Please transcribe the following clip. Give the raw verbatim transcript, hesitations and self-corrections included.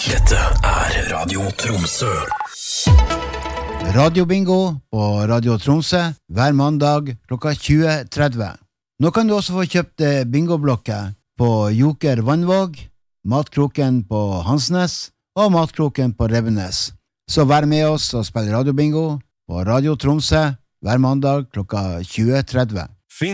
Dette er Radio Tromsø. Radio Bingo på Radio Tromsø hver mandag klokka tjue tretti. Nå kan du også få kjøpt bingoblokket på Joker Vannvåg, Matkroken på Hansnes og Matkroken på Revenes. Så vær med oss og spill Radio Bingo på Radio Tromsø hver mandag klokka tjue tretti.